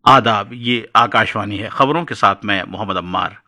आदाब, ये आकाशवाणी है। खबरों के साथ मैं मोहम्मद अम्मार।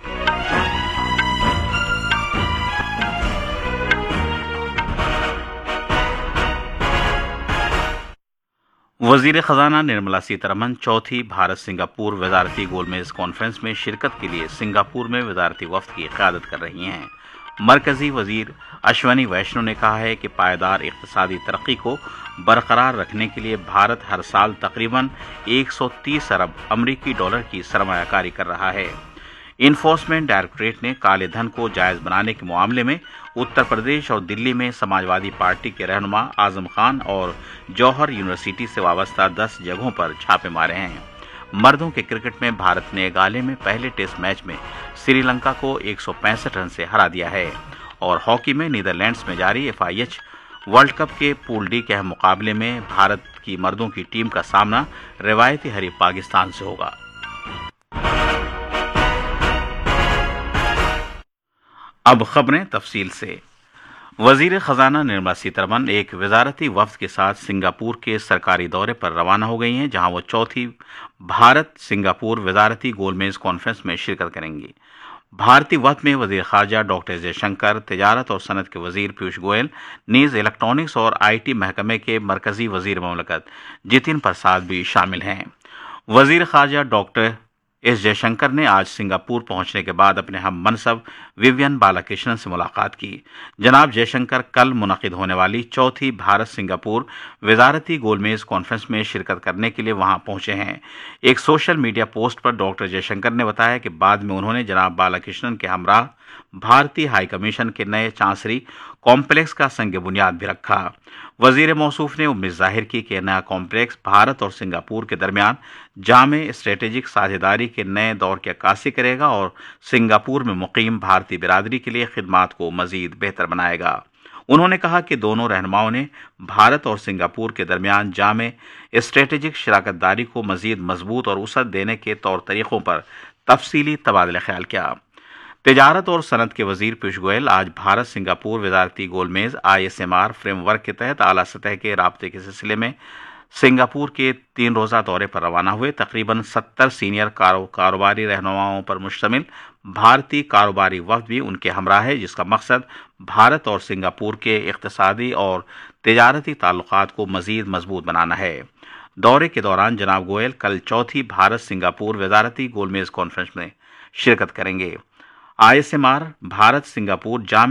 वजीर खजाना निर्मला सीतारमण चौथी भारत सिंगापुर वजारती गोलमेज कॉन्फ्रेंस में शिरकत के लिए सिंगापुर में वजारती वफ्द की क़यादत कर रही हैं। मरकजी वजीर अश्वनी वैष्णव ने कहा है कि पायदार इक़्तिसादी तरक्की को बरकरार रखने के लिए भारत हर साल तकरीबन 130 अरब अमरीकी डॉलर की सरमायाकारी कर रहा है। इन्फोर्समेंट डायरेक्टरेट ने काले धन को जायज बनाने के मामले में उत्तर प्रदेश और दिल्ली में समाजवादी पार्टी के रहनुमा आजम खान और जौहर यूनिवर्सिटी से वाबस्ता 10 जगहों पर छापे मारे हैं। मर्दों के क्रिकेट में भारत ने गाले में पहले टेस्ट मैच में श्रीलंका को 165 रन से हरा दिया है। और हॉकी में नीदरलैंड्स में जारी FIH वर्ल्ड कप के पूल डी के अहम मुकाबले में भारत की मर्दों की टीम का सामना रिवायती हरीफ पाकिस्तान से होगा। अब खबरें तफसील से। वजीर खजाना निर्मला सीतारमण एक वजारती वफ्द के साथ सिंगापुर के सरकारी दौरे पर रवाना हो गई हैं, जहां वो चौथी भारत सिंगापुर वजारती गोलमेज कॉन्फ्रेंस में शिरकत करेंगी। भारतीय वफ्द में वजीर खारजा डॉक्टर जयशंकर, तिजारत और सनत के वजीर पीयूष गोयल, नीज इलेक्ट्रॉनिक्स और IT महकमे के मरकजी वजीर ममलकत जितिन प्रसाद भी शामिल हैं। वजीर खारजा डॉक्टर जयशंकर ने आज सिंगापुर पहुंचने के बाद अपने हम मनसब विवियन बालाकृष्णन से मुलाकात की। जनाब जयशंकर कल मुनक़िद होने वाली चौथी भारत सिंगापुर वजारती गोलमेज कॉन्फ्रेंस में शिरकत करने के लिए वहां पहुंचे हैं। एक सोशल मीडिया पोस्ट पर डॉक्टर जयशंकर ने बताया कि बाद में उन्होंने जनाब बालाकृष्णन के हमराह भारतीय हाई कमीशन के नए चांसरी कॉम्प्लेक्स का संग बुनियाद भी रखा। वजीर मौसूफ ने उम्मीद जाहिर की कि नया कॉम्प्लेक्स भारत और सिंगापुर के दरमियान जामे स्ट्रेटेजिक साझेदारी के नए दौर की अक्कासी करेगा और सिंगापुर में मुकीम भारतीय बिरादरी के लिए खिदमात को मजीद बेहतर बनाएगा। उन्होंने कहा कि दोनों रहनुमाओं ने भारत और सिंगापुर के दरमियान जामे स्ट्रेटेजिक शराकतदारी को मजीद मजबूत और वसअत देने के तौर तरीकों पर तफसीली तबादला ख्याल किया। तिजारत और सनत के वजीर पीयूष गोयल आज भारत सिंगापुर वजारती गोलमेज ISMR फ्रेमवर्क के तहत आला सतह के राब्ते के सिलसिले में सिंगापुर के 3 रोज़ा दौरे पर रवाना हुए। तकरीबन 70 सीनियर कारोबारी रहनुमाओं पर मुश्तमिल भारतीय कारोबारी वफ्द भी उनके हमराह है, जिसका मकसद भारत और सिंगापुर के इक़्तिसादी और तिजारती ताल्लुकात को मजीद मजबूत बनाना है। दौरे के दौरान जनाब गोयल कल चौथी भारत सिंगापुर वजारती गोलमेज कॉन्फ्रेंस में शिरकत करेंगे। ISMR भारत सिंगापुर जाम